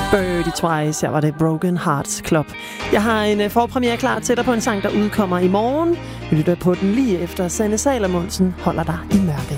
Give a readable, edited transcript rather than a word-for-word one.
Birdie Twice, her var det Broken Hearts Club. Jeg har en forpremiere klar til dig på en sang, der udkommer i morgen. Vi lytter på den lige efter Sanne Salomonsen holder dig i mørket.